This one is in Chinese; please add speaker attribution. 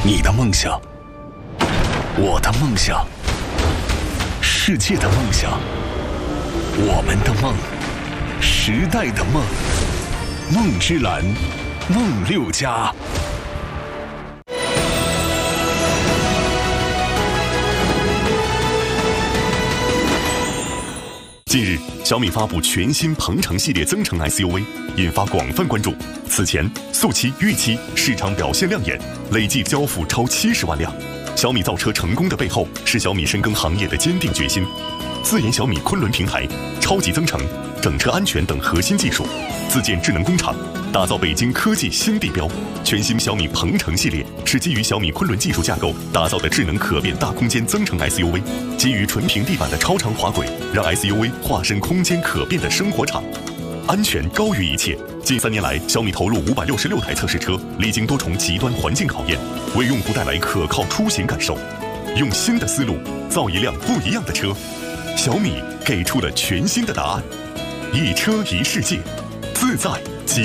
Speaker 1: 你的梦想，我的梦想，世界的梦想，我们的梦，时代的梦，梦之蓝，梦六家。
Speaker 2: 近日，小米发布全新鹏程系列增程 SUV， 引发广泛关注。此前，速七、预期市场表现亮眼，累计交付超70万辆。小米造车成功的背后，是小米深耕行业的坚定决心。自研小米昆仑平台、超级增程、整车安全等核心技术，自建智能工厂，打造北京科技新地标。全新小米鹏程系列是基于小米昆仑技术架构打造的智能可变大空间增程 SUV， 基于纯平地板的超长滑轨，让 SUV 化身空间可变的生活场。安全高于一切。近3年来，小米投入566台测试车，历经多重极端环境考验，为用户带来可靠出行感受。用新的思路造一辆不一样的车，小米给出了全新的答案。一车一世界，自在